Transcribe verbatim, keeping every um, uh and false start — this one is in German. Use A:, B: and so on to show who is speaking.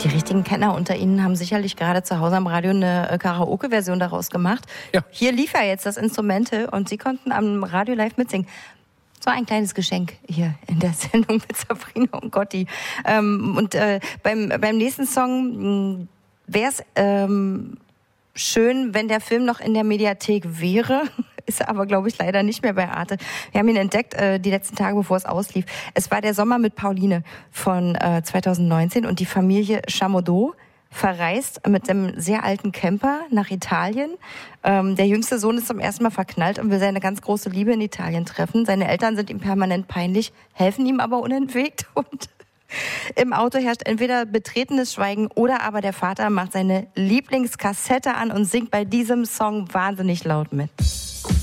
A: Die richtigen Kenner unter Ihnen haben sicherlich gerade zu Hause am Radio eine äh, Karaoke-Version daraus gemacht.
B: Ja.
A: Hier lief ja jetzt das Instrumental und Sie konnten am Radio live mitsingen. So ein kleines Geschenk hier in der Sendung mit Sabrina und Gotti. Ähm, und äh, beim, beim nächsten Song wäre es ähm, schön, wenn der Film noch in der Mediathek wäre. Ist er aber, glaube ich, leider nicht mehr bei Arte. Wir haben ihn entdeckt äh, die letzten Tage, bevor es auslief. Es war der Sommer mit Pauline von äh, zwanzig neunzehn und die Familie Chamodo verreist mit einem sehr alten Camper nach Italien. Ähm, der jüngste Sohn ist zum ersten Mal verknallt und will seine ganz große Liebe in Italien treffen. Seine Eltern sind ihm permanent peinlich, helfen ihm aber unentwegt und im Auto herrscht entweder betretenes Schweigen oder aber der Vater macht seine Lieblingskassette an und singt bei diesem Song wahnsinnig laut mit.